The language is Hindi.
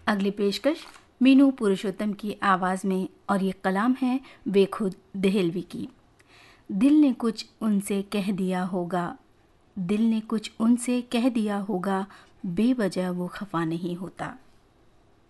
अगली पेशकश मीनू पुरुषोत्तम की आवाज़ में और ये कलाम है बेखुद देहलवी की। दिल ने कुछ उनसे कह दिया होगा, दिल ने कुछ उनसे कह दिया होगा, बेवजह वो खफा नहीं होता।